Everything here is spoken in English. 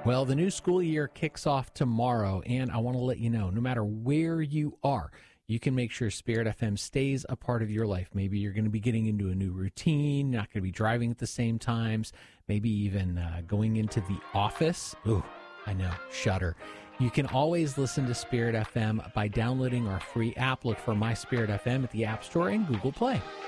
Well, the new school year kicks off tomorrow, and I want to let you know, no matter where you are, you can make sure Spirit FM stays a part of your life. Maybe you're going to be getting into a new routine, not going to be driving at the same times, maybe even going into the office. Ooh, I know, shudder. You can always listen to Spirit FM by downloading our free app. Look for My Spirit FM at the App Store and Google Play.